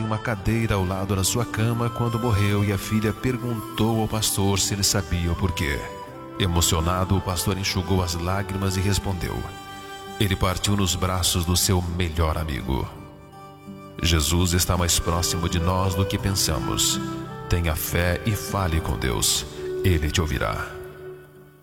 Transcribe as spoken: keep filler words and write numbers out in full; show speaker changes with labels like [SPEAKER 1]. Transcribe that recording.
[SPEAKER 1] uma cadeira ao lado da sua cama quando morreu e a filha perguntou ao pastor se ele sabia o porquê. Emocionado, o pastor enxugou as lágrimas e respondeu: ele partiu nos braços do seu melhor amigo. Jesus está mais próximo de nós do que pensamos. Tenha fé e fale com Deus. Ele te ouvirá.